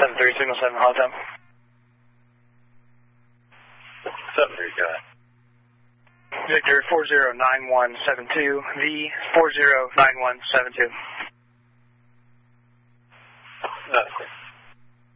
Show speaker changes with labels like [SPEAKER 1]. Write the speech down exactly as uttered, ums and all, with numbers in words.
[SPEAKER 1] seven three, signal seven, hot time.
[SPEAKER 2] seven three, go ahead.
[SPEAKER 1] Victor four zero nine one seven two, V four zero nine one seven two.
[SPEAKER 2] That's clear.